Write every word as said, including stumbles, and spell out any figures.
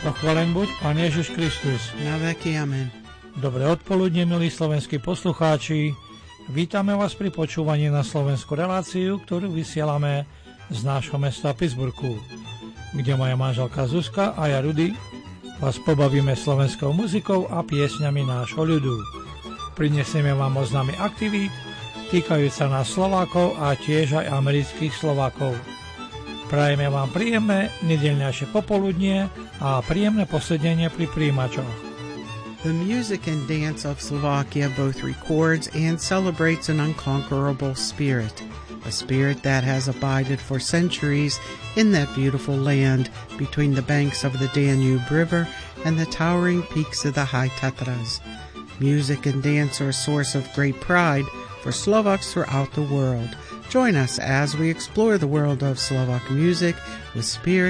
Pochválený buď Pán Ježiš Kristus. Na veky amen. Dobré odpoludne, milí slovenskí poslucháči. Vítame vás pri počúvaní na slovenskú reláciu, ktorú vysielame z nášho mesta Pittsburghu, kde moja manželka Zuzka a ja Rudy vás pobavíme slovenskou muzikou a piesňami nášho ľudu. Prinesieme vám oznámy aktivít týkajúce sa nás Slovákov a tiež aj amerických Slovákov. Prajeme vám príjemné nedeľnejšie popoludnie a príjemné posedenie pri príjimačoch. The music and dance of Slovakia both records and celebrates an unconquerable spirit, a spirit that has abided for centuries in that beautiful land between the banks of the Danube River and the towering peaks of the High Tatras. Music and dance are a source of great pride for Slovaks throughout the world. Join us as we explore the world of Slovak music with spirit